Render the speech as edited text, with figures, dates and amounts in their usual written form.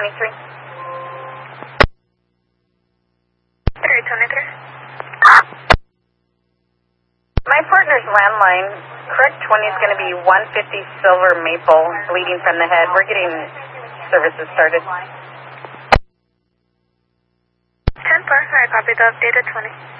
23. Area 23. My partner's landline, correct 20 is going to be 150 Silver Maple, bleeding from the head. We're getting services started. 10-4, I copy the updated 20.